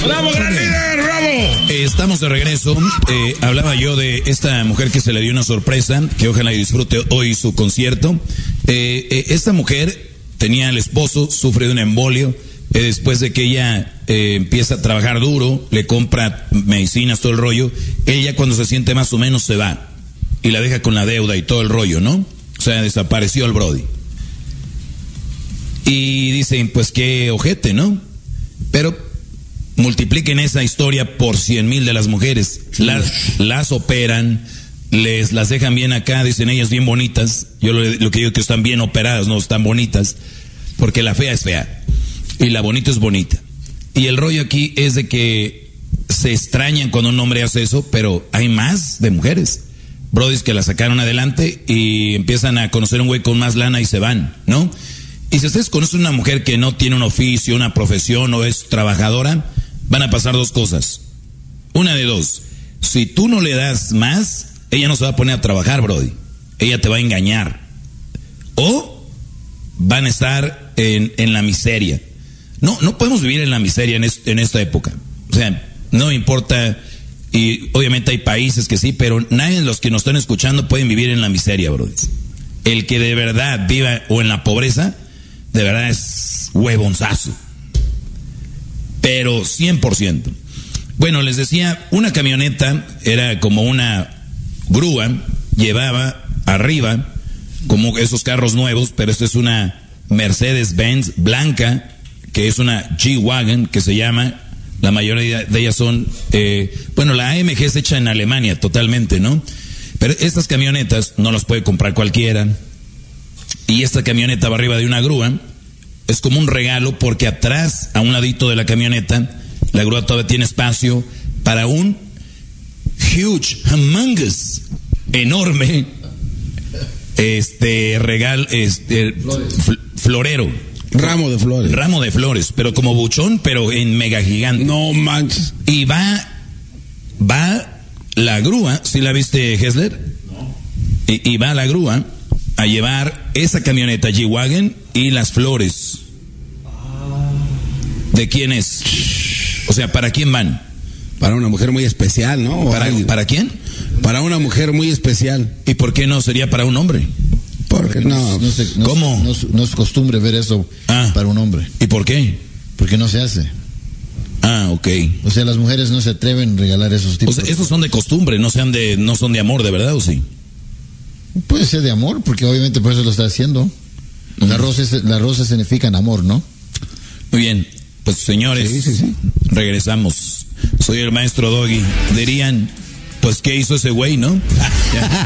¡Bravo, gran líder! ¡Bravo! Estamos de regreso. Hablaba yo de esta mujer que se le dio una sorpresa, que ojalá disfrute hoy su concierto. Esta mujer tenía al esposo, sufre de un embolio. Después de que ella empieza a trabajar duro, le compra medicinas, todo el rollo, ella cuando se siente más o menos se va y la deja con la deuda y todo el rollo, ¿no? O sea, desapareció el brody. Y dicen, pues qué ojete, ¿no? Pero multipliquen esa historia por 100,000 de las mujeres. Las operan, las dejan bien acá, dicen ellas bien bonitas. Yo lo que digo es que están bien operadas, no están bonitas, porque la fea es fea. Y la bonita es bonita. Y el rollo aquí es de que se extrañan cuando un hombre hace eso, pero hay más de mujeres. Brodis que la sacaron adelante y empiezan a conocer un güey con más lana y se van, ¿no? Y si ustedes conocen una mujer que no tiene un oficio, una profesión o es trabajadora, van a pasar dos cosas. Una de dos. Si tú no le das más, ella no se va a poner a trabajar, Brody. Ella te va a engañar. O van a estar en la miseria. No podemos vivir en la miseria en esta época. O sea, no importa, y obviamente hay países que sí, pero nadie de los que nos están escuchando pueden vivir en la miseria, bro. El que de verdad viva o en la pobreza, de verdad es huevonzazo. Pero 100%. Bueno, les decía, una camioneta era como una grúa, llevaba arriba, como esos carros nuevos, pero esta es una Mercedes-Benz blanca, que es una G-Wagon, que se llama, la mayoría de ellas son, la AMG es hecha en Alemania, totalmente, ¿no? Pero estas camionetas no las puede comprar cualquiera, y esta camioneta va arriba de una grúa, es como un regalo, porque atrás, a un ladito de la camioneta, la grúa todavía tiene espacio para un huge, humongous, enorme, florero. Ramo de flores, pero como buchón, pero en mega gigante. No manches. Y va la grúa, ¿sí la viste, Hessler? No. Y va la grúa a llevar esa camioneta G-Wagon y las flores. ¿De quién es? O sea, ¿para quién van? Para una mujer muy especial, ¿no? ¿Para quién? Para una mujer muy especial. ¿Y por qué no sería para un hombre? Porque ¿Cómo? No es costumbre ver eso para un hombre. ¿Y por qué? Porque no se hace. Ok. O sea, las mujeres no se atreven a regalar esos tipos. O sea, esos son de costumbre, no son de amor, ¿de verdad o sí? Puede ser de amor, porque obviamente por eso lo está haciendo. Las rosas significan amor, ¿no? Muy bien, pues señores, sí. Regresamos. Soy el maestro Doggy. Dirían, pues ¿qué hizo ese güey, no?